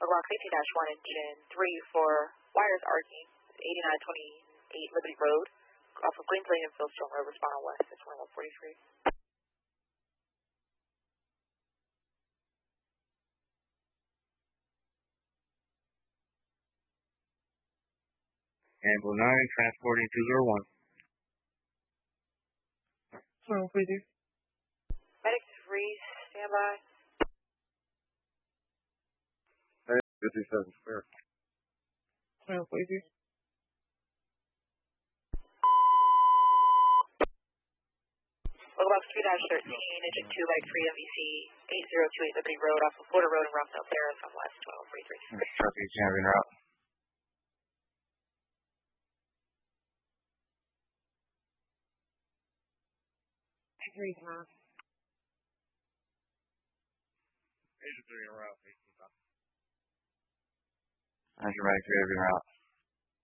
Block 18-1 engine 3 for wires arcing, 8928 Liberty Road, off of Greens Lane and Fieldstone Road, respond on west, it's 2143. Amble 9, transporting 201. Medic 3, standby. 57 square. Box 2-13, engine 2, Medic 3, MVC 8028 Liberty Road, off of Florida Road in Rockville, Terrace on west, 2143. Traffic jam en route. Agent 3 en route. Agent Medic 3 en route.